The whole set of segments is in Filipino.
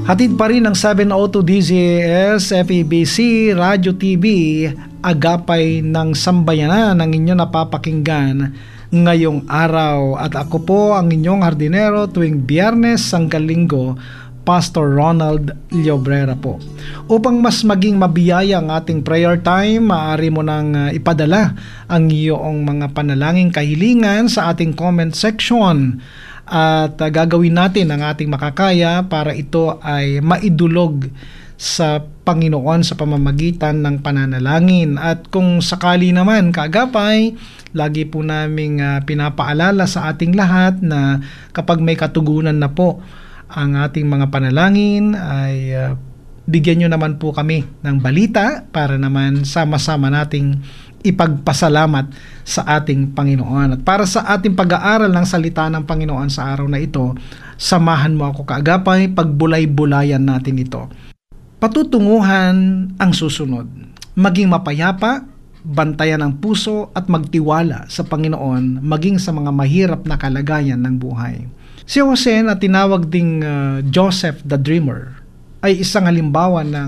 Hatid pa rin ng 702 DZS FEBC Radio TV, agapay ng sambayanan ng inyong napapakinggan ngayong araw. At ako po ang inyong hardinero tuwing Biyernes hanggang Linggo, Pastor Ronald Llobrera po. Upang mas maging mabiyaya ang ating prayer time, maaari mo nang ipadala ang iyong mga panalangin kahilingan sa ating comment section. At gagawin natin ang ating makakaya para ito ay maidulog sa Panginoon sa pamamagitan ng pananalangin. At kung sakali naman kaagapay, lagi po naming pinapaalala sa ating lahat na kapag may katugunan na po ang ating mga panalangin, ay bigyan nyo naman po kami ng balita para naman sama-sama nating ipagpasalamat sa ating Panginoon. At para sa ating pag-aaral ng salita ng Panginoon sa araw na ito, samahan mo ako kaagapay, pagbulay-bulayan natin ito. Patutunguhan ang susunod: maging mapayapa, bantayan ang puso at magtiwala sa Panginoon maging sa mga mahirap na kalagayan ng buhay. Si Jose, na tinawag ding Joseph the Dreamer, ay isang halimbawa ng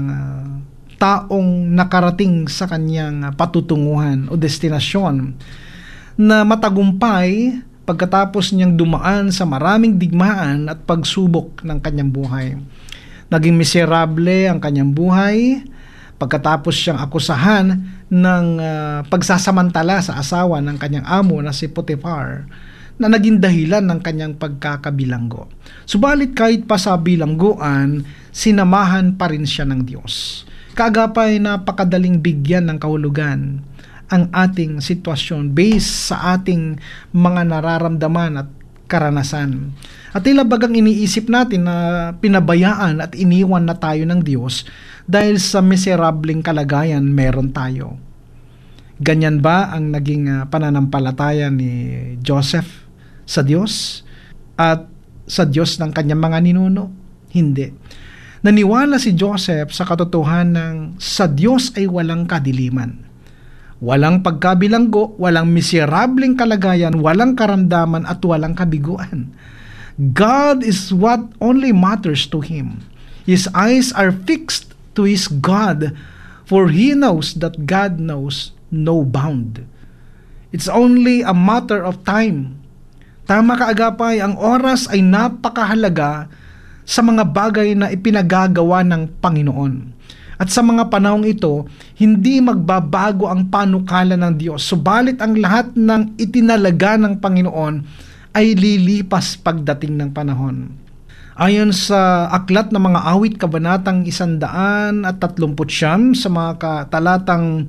taong nakarating sa kanyang patutunguhan o destinasyon na matagumpay pagkatapos niyang dumaan sa maraming digmaan at pagsubok ng kanyang buhay. Naging miserable ang kanyang buhay pagkatapos siyang akusahan ng pagsasamantala sa asawa ng kanyang amo na si Potiphar, na naging dahilan ng kanyang pagkakabilanggo. Subalit kahit pa sa bilangguan, sinamahan pa rin siya ng Diyos. Kaagapay, napakadaling bigyan ng kahulugan ang ating sitwasyon based sa ating mga nararamdaman at karanasan. At tila bagang iniisip natin na pinabayaan at iniwan na tayo ng Diyos dahil sa miserableng kalagayan meron tayo. Ganyan ba ang naging pananampalataya ni Joseph sa Diyos at sa Diyos ng kanyang mga ninuno? Hindi. Naniwala si Joseph sa katotohanan sa Diyos ay walang kadiliman, walang pagkabilanggo, walang miserableng kalagayan, walang karamdaman at walang kabiguan. God is what only matters to him. His eyes are fixed to his God, for he knows that God knows no bound. It's only a matter of time. Tama kaagapay, ang oras ay napakahalaga sa mga bagay na ipinagagawa ng Panginoon. At sa mga panahong ito, hindi magbabago ang panukala ng Diyos. Subalit ang lahat ng itinalaga ng Panginoon ay lilipas pagdating ng panahon. Ayon sa aklat ng mga awit, kabanatang 139 sa mga talatang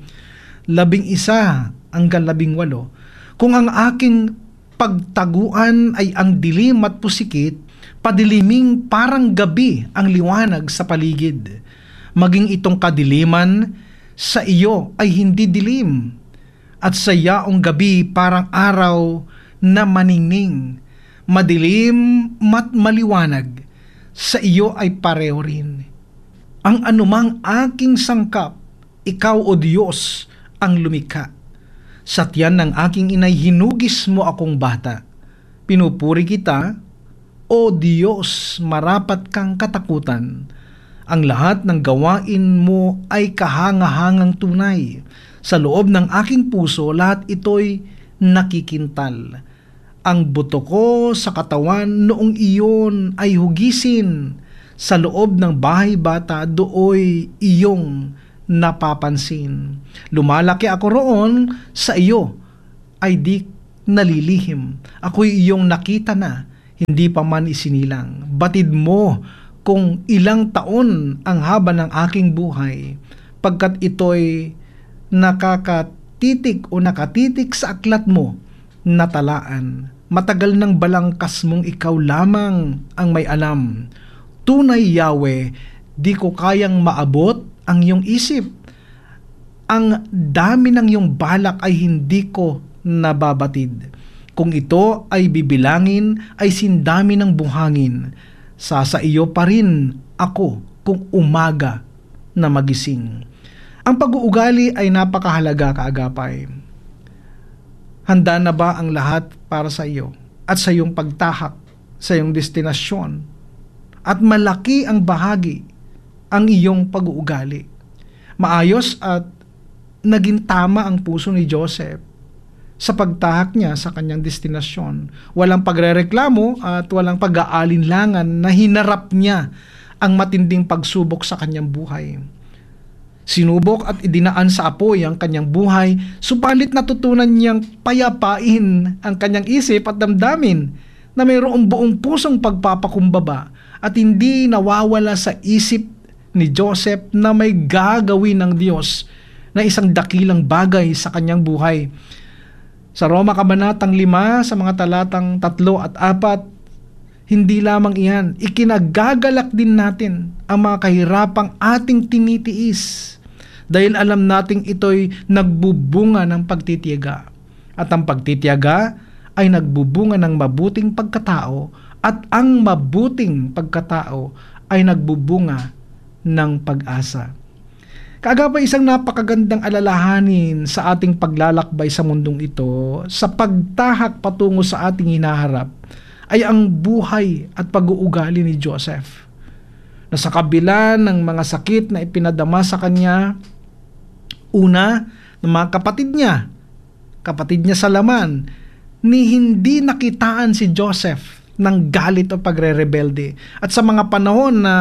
11 hanggang 18, kung ang aking pagtaguan ay ang dilim at pusikit, padiliming parang gabi ang liwanag sa paligid. Maging itong kadiliman sa iyo ay hindi dilim, at sa yaong gabi parang araw na maningning. Madilim at maliwanag, sa iyo ay pareho rin. Ang anumang aking sangkap, ikaw o Diyos ang lumikha. Sa tiyan ng aking inay hinugis mo akong bata. Pinupuri kita, O Diyos, marapat kang katakutan. Ang lahat ng gawain mo ay kahangahangang tunay. Sa loob ng aking puso, lahat ito'y nakikintal. Ang buto ko sa katawan noong iyon ay hugisin. Sa loob ng bahay bata, dooy iyong napapansin. Lumalaki ako roon, sa iyo ay di nalilihim. Ako'y iyong nakita na, hindi pa man isinilang. Batid mo kung ilang taon ang haba ng aking buhay, pagkat ito'y nakatitik sa aklat mo na talaan. Matagal ng balangkas mong ikaw lamang ang may alam. Tunay, Yahweh, di ko kayang maabot ang iyong isip. Ang dami ng iyong balak ay hindi ko nababatid. Kung ito ay bibilangin, ay sindami ng buhangin. Sa iyo pa rin ako kung umaga na magising. Ang pag-uugali ay napakahalaga, kaagapay. Handa na ba ang lahat para sa iyo at sa iyong pagtahak sa iyong destinasyon? at malaki ang bahagi ang iyong pag-uugali. Maayos at naging tama ang puso ni Joseph sa pagtahak niya sa kanyang destinasyon. Walang pagrereklamo at walang pag-aalinlangan na hinarap niya ang matinding pagsubok sa kanyang buhay. Sinubok at idinaan sa apoy ang kanyang buhay, subalit natutunan niyang payapain ang kanyang isip at damdamin na mayroong buong pusong pagpapakumbaba at hindi nawawala sa isip ni Joseph na may gagawin ng Diyos na isang dakilang bagay sa kanyang buhay. Sa Roma Kabanatang 5 sa mga talatang 3 at 4, hindi lamang iyan, ikinagagalak din natin ang mga kahirapang ating tinitiis dahil alam nating ito'y nagbubunga ng pagtitiyaga. At ang pagtitiyaga ay nagbubunga ng mabuting pagkatao at ang mabuting pagkatao ay nagbubunga ng pag-asa. Kaagapay, isang napakagandang alalahanin sa ating paglalakbay sa mundong ito, sa pagtahak patungo sa ating hinaharap, ay ang buhay at pag-uugali ni Joseph, na sa kabila ng mga sakit na ipinadama sa kanya, una, ng mga kapatid niya sa laman, ni hindi nakitaan si Joseph ng galit o pagre-rebelde. At sa mga panahon na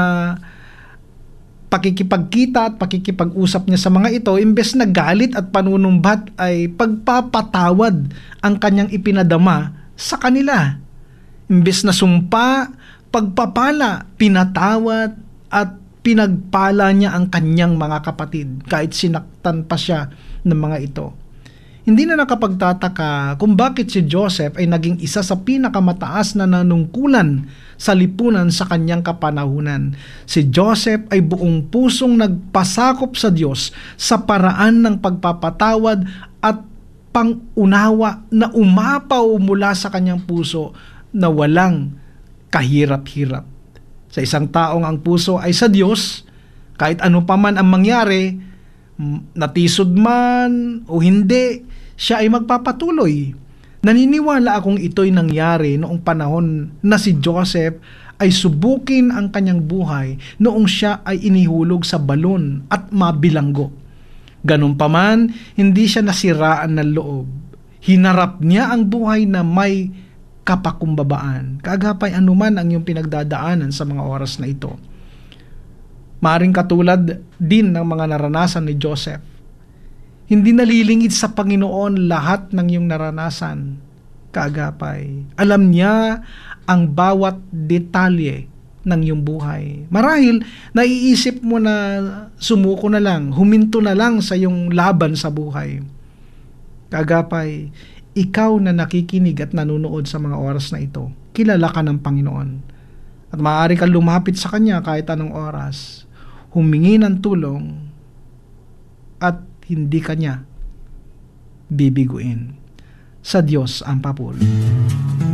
pakikipagkita at pakikipag-usap niya sa mga ito, imbes na galit at panunumbat ay pagpapatawad ang kanyang ipinadama sa kanila. Imbes na sumpa, pagpapala, pinatawad at pinagpala niya ang kanyang mga kapatid kahit sinaktan pa siya ng mga ito. Hindi na nakapagtataka kung bakit si Joseph ay naging isa sa pinakamataas na nanungkulan sa lipunan sa kanyang kapanahunan. Si Joseph ay buong pusong nagpasakop sa Diyos sa paraan ng pagpapatawad at pangunawa na umapaw mula sa kanyang puso na walang kahirap-hirap. Sa isang taong ang puso ay sa Diyos, kahit ano pa man ang mangyari, natisod man o hindi, siya ay magpapatuloy. Naniniwala akong ito'y nangyari noong panahon na si Joseph ay subukin ang kanyang buhay noong siya ay inihulog sa balon at mabilanggo. Ganun pa man, hindi siya nasiraan ng loob. Hinarap niya ang buhay na may kapakumbabaan. Kaagapay anuman ang iyong pinagdadaanan sa mga oras na ito. Maaring katulad din ng mga naranasan ni Joseph. Hindi nalilingid sa Panginoon lahat ng iyong naranasan. Kaagapay, alam niya ang bawat detalye ng iyong buhay. Marahil, naiisip mo na sumuko na lang, huminto na lang sa iyong laban sa buhay. Kaagapay, ikaw na nakikinig at nanonood sa mga oras na ito, kilala ka ng Panginoon. At maaari kang lumapit sa Kanya kahit anong oras, humingi ng tulong, at hindi Kanya bibiguin. Sa Diyos ang papuri.